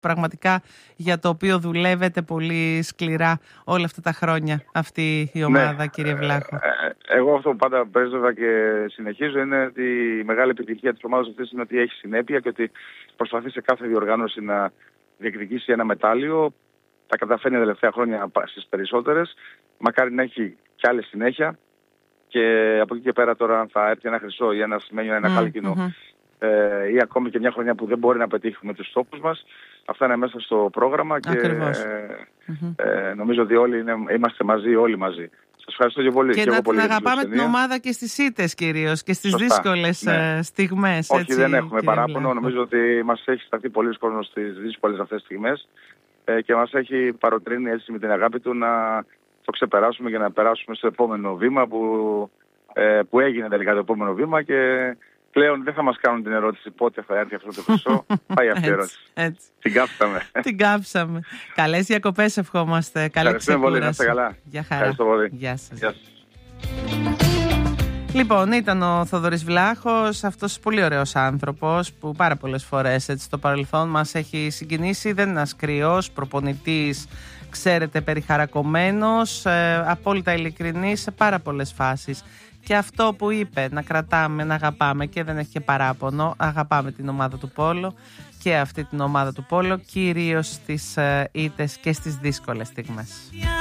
πραγματικά για το οποίο δουλεύετε πολύ σκληρά όλα αυτά τα χρόνια αυτή η ομάδα, κύριε Βλάχο. Εγώ αυτό που πάντα πρέσβευα και συνεχίζω είναι ότι η μεγάλη επιτυχία της ομάδας αυτής είναι ότι έχει συνέπεια και ότι προσπαθεί σε κάθε διοργάνωση να διεκδικήσει ένα μετάλλιο. Τα καταφέρνει τα τελευταία χρόνια στις περισσότερες. Μακάρι να έχει κι άλλη συνέχεια. Και από εκεί και πέρα τώρα, αν θα έρθει ένα χρυσό ή ένα σημαίνιο, ένα χάλκινο, ή ακόμη και μια χρονιά που δεν μπορεί να πετύχουμε τους στόχους μας, αυτά είναι μέσα στο πρόγραμμα και νομίζω ότι είμαστε μαζί, όλοι μαζί. Σας ευχαριστώ και πολύ. Και να την αγαπάμε την ομάδα και στις ήττες κυρίως και στις δύσκολες στιγμές. Όχι, έτσι, δεν έχουμε παράπονο. Νομίζω ότι μας έχει σταθεί πολλοί κόσμος στις δύσκολες αυτές στιγμές και μας έχει παροτρύνει έτσι με την αγάπη του να το ξεπεράσουμε και να περάσουμε στο επόμενο βήμα που έγινε τελικά το επόμενο βήμα και πλέον δεν θα μας κάνουν την ερώτηση πότε θα έρθει αυτό το χρυσό. Πάει αυτή η ερώτηση. Την κάψαμε. Την κάψαμε. Καλές διακοπές ευχόμαστε. Καλή ξεκούραση. Πολύ, να είστε καλά. Γεια χαρά. Ευχαριστώ πολύ. Γεια σας. Λοιπόν, ήταν ο Θοδωρής Βλάχος, αυτός πολύ ωραίος άνθρωπος που πάρα πολλές φορές έτσι, στο παρελθόν μας έχει συγκινήσει. Δεν είναι ένας κρυός προπονητής, ξέρετε, περιχαρακωμένος, απόλυτα ειλικρινής σε πάρα πολλές φάσεις. Και αυτό που είπε, να κρατάμε, να αγαπάμε και δεν έχει και παράπονο, αγαπάμε την ομάδα του Πόλο και αυτή την ομάδα του Πόλο, κυρίως στις ήττες και στις δύσκολες στιγμές.